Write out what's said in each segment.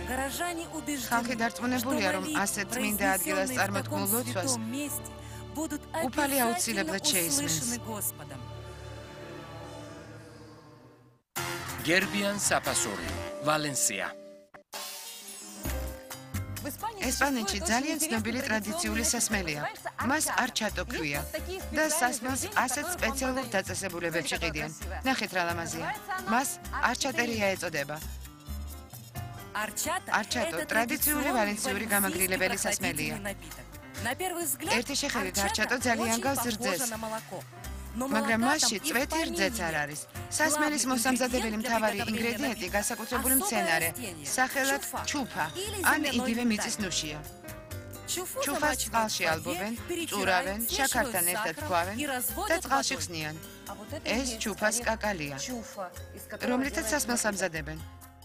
ხალხი დარწმუნებულია, რომ ასეთ წმინდა ადგილას წარმოქმნილ ლოცვას უფალი აუცილებლად შეისმენს. გერბიან საფასური, ვალენსია. ესპანეთში ძალიან ცნობილი ტრადიციული სასმელია. მას არჩატო ქვია და სასმელს ასეთ სპეციალურ დაწესებულებებში ყიდიან. ნახეთ რა ლამაზია. მას არჩატერია ეწოდება. არჩატო ტრადიციული ვალენსიური გამაგრილებელი სასმელია. ერთი შეხედვით არჩატო ძალიან გავს რძეს, მაგრამ მასში წვეთი რძეც არ არის. სასმელის მოსამზადებელი მთავარი ინგრედიენტი განსაკუთრებული მცენარე, სახელად ჩუფა, ან იგივე მიწის ნუშია. ჩუფას წყალში ალბობენ, წურავენ, შაქართან ერთად ფქვავენ და წყალში ხსნიან. ეს ჩუფას კაკალია, რომლითაც სასმელს ამზადებენ.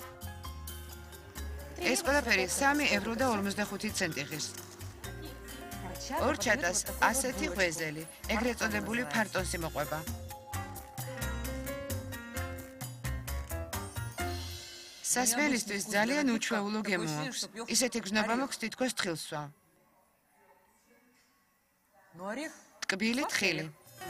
ეს ყველაფერი 3 ევრო და 55 ცენტი ღირს. ორჩატას ასეთი ღვეზელი, ეგრეთ წოდებული ფარტონსი მოყვება. სასმელისთვის ძალიან უჩვეულო გემო აქვს. ისეთი გზნობა მაქვს თითქოს თხილსვლა. ტკბილი თხილი.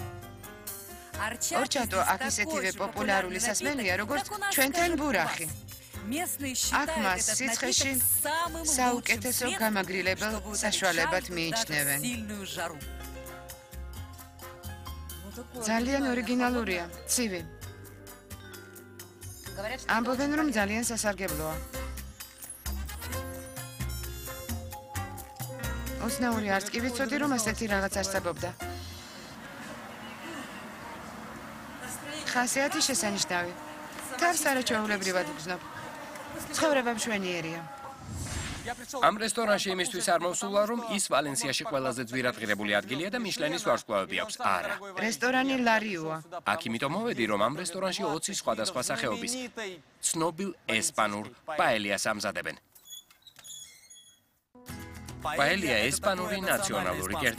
ორჩატო აქ ისეთივე პოპულარული სასმელია, როგორც ჩვენთან ბურახი. აქ მას სიცხეში საუკეთესო გამაგრილებელ საშუალებად მიიჩნევენ. ძალიან ორიგინალურია, ცივი. ამბობენ, რომ ძალიან სასარგებლოა. ოცნაური არც კი ვიცოდი, რომ ასეთი რაღაც არსებობდა. ხასიათი შესანიშნავი. თავს არაჩვეულებრივად ვგზნობ. ცხოვრება მშვენიერია. ამ რესტორანში იმისთვის არ მოვსულა, რომ ის ვალენსიაში ყველაზე ძვირადღირებული ადგილია და მიშლენის ვარსკვლავები აქვს. არა. რესტორანი ლარიუა. აქ იმიტომ მოვედი, რომ ამ რესტორანში 20 სხვადასხვა სახეობის ცნობილ ესპანურ პაელიას ამზადებენ. პაელია ესპანური ნაციონალური კერძია.